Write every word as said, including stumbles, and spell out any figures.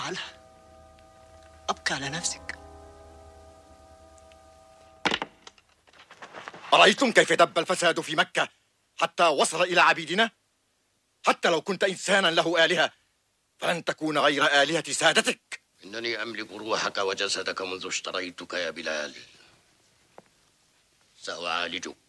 تفعلها. أبكى على نفسك. أرأيتم كيف دب الفساد في مكة حتى وصل إلى عبيدنا؟ حتى لو كنت إنسانا له آلهة فلن تكون غير آلهة سادتك. إنني أملك روحك وجسدك منذ اشتريتك يا بلال. سأعالجك.